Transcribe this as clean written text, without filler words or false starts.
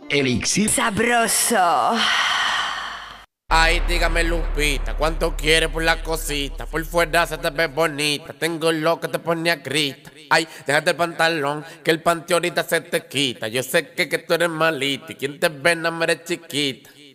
Elixir Sabroso. Ay, dígame Lupita, ¿cuánto quieres por la cosita? Por fuera se te ve bonita, tengo lo que te pone a grita. Ay, déjate el pantalón, que el panty ahorita se te quita. Yo sé que tú eres malita y quien te ve no me eres chiquita.